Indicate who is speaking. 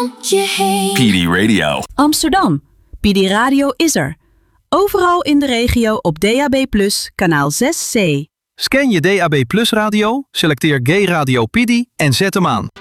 Speaker 1: om je heen.
Speaker 2: PD Radio.
Speaker 3: Amsterdam. PD Radio is er. Overal in de regio op DAB+, kanaal 6C.
Speaker 4: Scan je DAB Plus radio, selecteer Gay Radio PD en zet hem aan.